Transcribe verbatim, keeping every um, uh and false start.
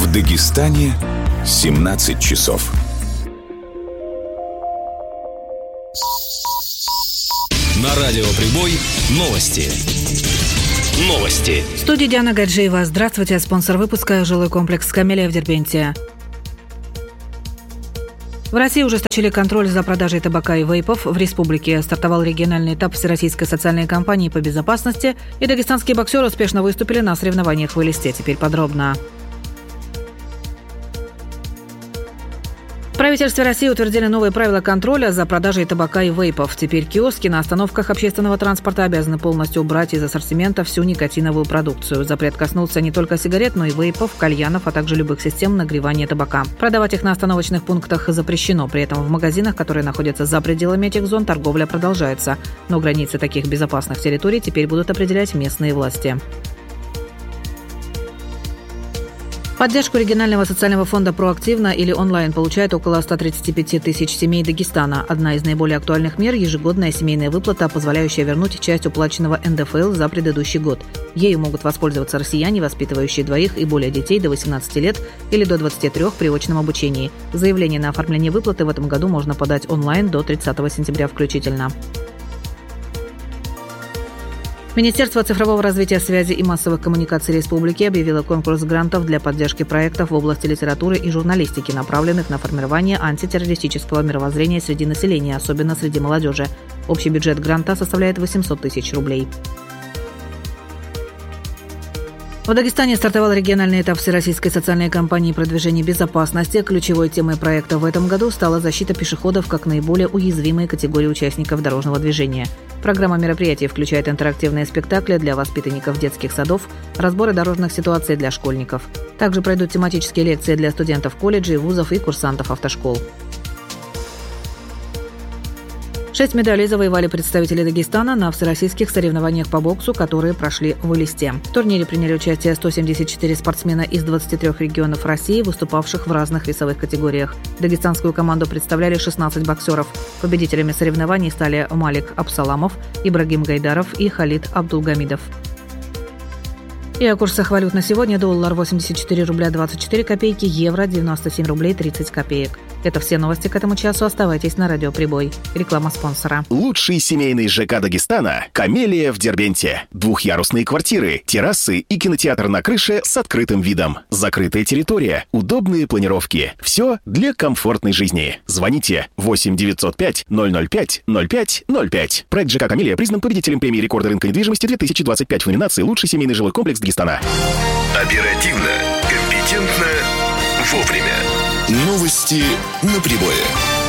В Дагестане семнадцать часов. На радио «Прибой» новости. Новости. В студии Диана Гаджиева. Здравствуйте. Спонсор выпуска – жилой комплекс «Камелия» в Дербенте. В России ужесточили контроль за продажей табака и вейпов. В республике стартовал региональный этап Всероссийской социальной кампании по безопасности, и дагестанские боксеры успешно выступили на соревнованиях в Элисте. Теперь подробно. В правительстве России утвердили новые правила контроля за продажей табака и вейпов. Теперь киоски на остановках общественного транспорта обязаны полностью убрать из ассортимента всю никотиновую продукцию. Запрет коснулся не только сигарет, но и вейпов, кальянов, а также любых систем нагревания табака. Продавать их на остановочных пунктах запрещено. При этом в магазинах, которые находятся за пределами этих зон, торговля продолжается. Но границы таких безопасных территорий теперь будут определять местные власти. Поддержку регионального социального фонда «Проактивно» или онлайн получает около ста тридцати пяти тысяч семей Дагестана. Одна из наиболее актуальных мер – ежегодная семейная выплата, позволяющая вернуть часть уплаченного эн дэ эф эл за предыдущий год. Ею могут воспользоваться россияне, воспитывающие двоих и более детей до восемнадцати лет или до двадцати трёх при очном обучении. Заявление на оформление выплаты в этом году можно подать онлайн до тридцатого сентября включительно. Министерство цифрового развития, связи и массовых коммуникаций Республики объявило конкурс грантов для поддержки проектов в области литературы и журналистики, направленных на формирование антитеррористического мировоззрения среди населения, особенно среди молодежи. Общий бюджет гранта составляет восемьсот тысяч рублей. В Дагестане стартовал региональный этап Всероссийской социальной кампании продвижения безопасности. Ключевой темой проекта в этом году стала защита пешеходов как наиболее уязвимой категории участников дорожного движения. Программа мероприятий включает интерактивные спектакли для воспитанников детских садов, разборы дорожных ситуаций для школьников. Также пройдут тематические лекции для студентов колледжей, вузов и курсантов автошкол. Шесть медалей завоевали представители Дагестана на всероссийских соревнованиях по боксу, которые прошли в Элисте. В турнире приняли участие сто семьдесят четыре спортсмена из двадцати трёх регионов России, выступавших в разных весовых категориях. Дагестанскую команду представляли шестнадцать боксеров. Победителями соревнований стали Малик Абсаламов, Ибрагим Гайдаров и Халид Абдулгамидов. И о курсах валют на сегодня: доллар восемьдесят четыре рубля двадцать четыре копейки, евро девяносто семь рублей тридцать копеек. Это все новости к этому часу. Оставайтесь на радио «Прибой». Реклама спонсора. Лучший семейный ЖК Дагестана – «Камелия» в Дербенте. Двухъярусные квартиры, террасы и кинотеатр на крыше с открытым видом. Закрытая территория, удобные планировки. Все для комфортной жизни. Звоните восемь девятьсот пять ноль ноль пять ноль пять ноль пять. Проект ЖК «Камелия» признан победителем премии рекорда рынка недвижимости две тысячи двадцать пять в номинации «Лучший семейный жилой комплекс Дагестана». Оперативно, компетентно, вовремя. Новости на Прибое.